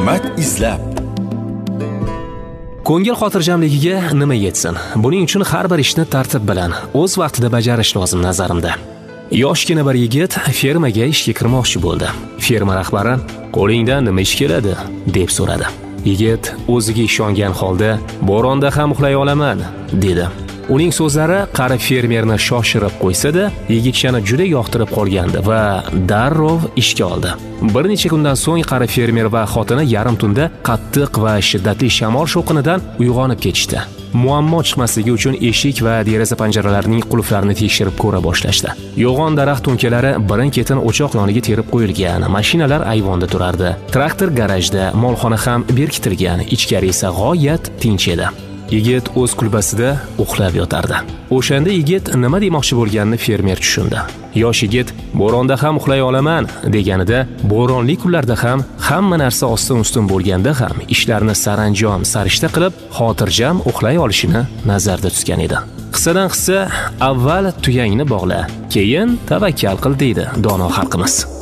hikmat izlab. Ko'ngil xotirjamligiga nima yetsin? Buning uchun har bir ishni tartib bilan, o'z vaqtida bajarish lozim nazarimda. Yoshgina bir yigit fermaga ishga kirmoqchi bo'ldi. Ferma rahbari "Qo'lingdan nima ish keladi?" deb so'radi. Yigit o'ziga ishongan holda "Bo'ronda ham uxlay olaman" dedi. Uning so'zlari qari fermerni shoshirib qo'ysa-da, yigitchani juda yoqtirib qolgandi va darrov ishga oldi. Bir necha kundan so'ng qari fermer va xotini yarim tunda qattiq va shiddatli shamol shovqinidan uyg'onib ketishdi. Muammo chiqmasligi uchun eshik va deraza panjaralarning qulflarini tekshirib ko'ra boshlashdi. Yo'g'on daraxt to'nkalari birin-ketin o'choq yoniga terib qo'yilgan, mashinalar ayvonda turardi. Traktor garajda, molxona ham berkitilgan, ichkari esa g'oyat tinch edi. Yigit o'z kulbasida uxlab yotardi. O'shanda yigit nima demoqchi bo'lganini fermer tushundi. Yosh yigit "Bo'ronda ham uxlay olaman" deganida, bo'ronli kunlarda ham hamma narsa ostin-ustun bo'lganda ham ishlarni saranjom, sarishta qilib, xotirjam uxlay olishini nazarda tutgan edi. Qissadan qissa avval tuyangni bog'la, keyin tavakkal qil deydi dono xalqimiz.